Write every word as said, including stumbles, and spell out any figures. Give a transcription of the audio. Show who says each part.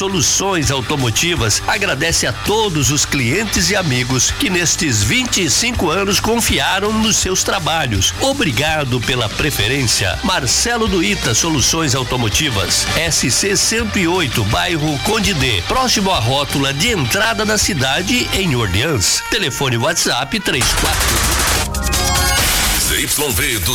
Speaker 1: Soluções Automotivas agradece a todos os clientes e amigos que nestes vinte e cinco anos confiaram nos seus trabalhos. Obrigado pela preferência. Marcelo Duíta Soluções Automotivas, S C cento e oito, bairro Conde D, próximo à rótula de entrada da cidade em Orleans. Telefone WhatsApp três quatro.
Speaker 2: Z Y V